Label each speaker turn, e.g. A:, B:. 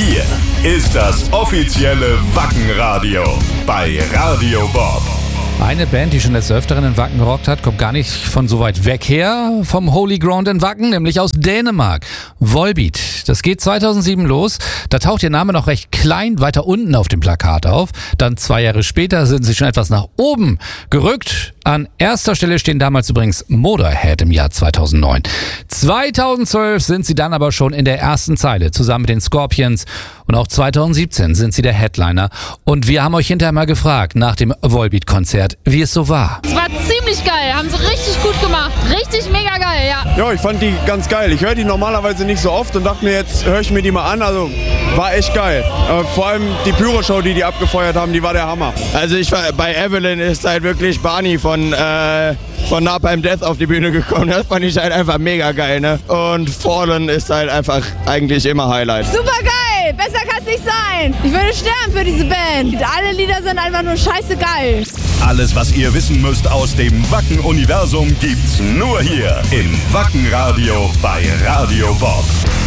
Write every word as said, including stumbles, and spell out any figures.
A: Hier ist das offizielle Wacken-Radio bei Radio Bob.
B: Eine Band, die schon des Öfteren in Wacken gerockt hat, kommt gar nicht von so weit weg her vom Holy Ground in Wacken, nämlich aus Dänemark. Volbeat. Das geht zweitausendsieben los. Da taucht ihr Name noch recht klein weiter unten auf dem Plakat auf. Dann zwei Jahre später sind sie schon etwas nach oben gerückt. An erster Stelle stehen damals übrigens Motorhead im Jahr zweitausendneun. zweitausendzwölf sind sie dann aber schon in der ersten Zeile, zusammen mit den Scorpions. Und auch zweitausendsiebzehn sind sie der Headliner. Und wir haben euch hinterher mal gefragt, nach dem Volbeat-Konzert, wie es so war.
C: Es war ziemlich geil, haben sie richtig gut gemacht. Richtig mega geil, ja.
D: Ja, ich fand die ganz geil. Ich höre die normalerweise nicht so oft und dachte mir, jetzt höre ich mir die mal an. Also war echt geil. Äh, vor allem die Pyro-Show, die die abgefeuert haben, die war der Hammer.
E: Also ich war bei Evelyn ist halt wirklich Barney von äh, von Napalm Death auf die Bühne gekommen. Das fand ich halt einfach mega geil, ne? Und Fallen ist halt einfach eigentlich immer Highlight.
F: Super geil, besser kann es nicht sein. Ich würde sterben für diese Band. Alle Lieder sind einfach nur scheiße geil.
A: Alles, was ihr wissen müsst aus dem Wacken-Universum, gibt's nur hier im Wacken-Radio bei Radio Bob.